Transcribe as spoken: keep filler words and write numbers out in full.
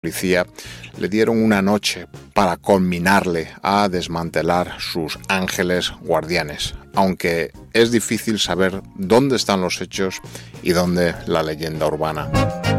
policía le dieron una noche para conminarle a desmantelar sus ángeles guardianes, aunque es difícil saber dónde están los hechos y dónde la leyenda urbana.